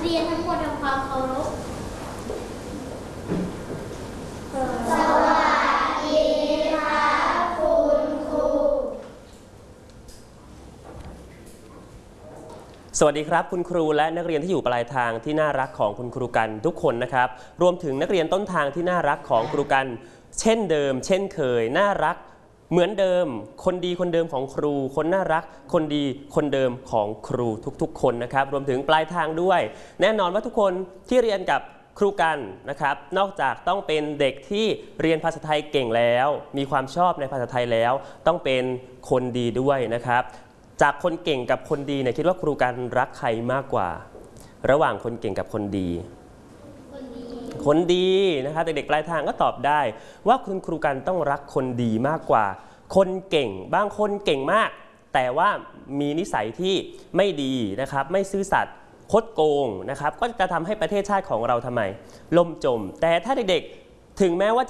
รียนทั้งหมดทำความเคารพสวัสดีค่ะคุณครูสวัสดีครับคุณครูและนักเรียนที่อยู่ปลายทางที่น่ารักของคุณครูกันทุกคนนะครับรวมถึงนักเรียนต้นทางที่น่ารักของครูกันเช่นเดิมเช่นเคยน่ารักเหมือนเดิมคนดีคนเดิมของครูคนน่ารักคนดีคนเดิมของครูทุกๆคนนะครับรวมถึงปลายทางด้วยแน่นอนว่าทุกคนที่เรียนกับครูกันนะครับนอกจากต้องเป็นเด็กที่เรียนภาษาไทยเก่งแล้วมีความชอบในภาษาไทยแล้วต้องเป็นคนดีด้วยนะครับจากคนเก่งกับคนดีเนี่ยคิดว่าครูกันรักใครมากกว่าระหว่างคนเก่งกับคนดีคนดีนะครับเด็กๆปลายทางก็ตอบได้ว่าคุณครูกันต้องรักคนดีมากกว่าคนเก่งบางคนเก่งมากแต่ว่ามีนิสัยที่ไม่ดีนะครับไม่ซื่อสัตย์คดโกงนะครับก็จะทำให้ประเทศชาติของเราทำไมล่มจมแต่ถ้าเด็กๆถึงแม้ว่า